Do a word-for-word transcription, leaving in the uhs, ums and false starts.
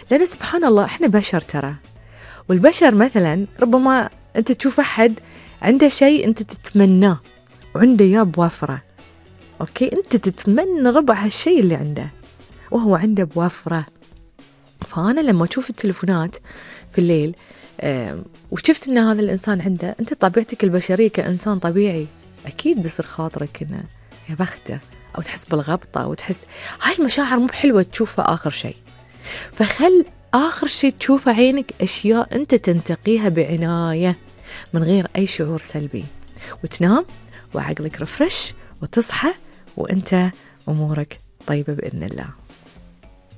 لأن سبحان الله إحنا بشر ترى، والبشر مثلا ربما أنت تشوف أحد عنده شيء أنت تتمناه وعنده إياه بوفرة، أوكي، أنت تتمنى ربع هالشيء اللي عنده وهو عنده بوفرة. فأنا لما أشوف التلفونات في الليل أه وشفت أن هذا الإنسان عنده، أنت طبيعتك البشرية كإنسان طبيعي أكيد بيصير خاطرك إنه يا بخته، أو تحس بالغبطة، أو تحس هاي المشاعر مو بحلوة تشوفها آخر شيء. فخل آخر شيء تشوفه عينك أشياء أنت تنتقيها بعناية من غير أي شعور سلبي، وتنام وعقلك رفرش وتصحى وأنت أمورك طيبة بإذن الله.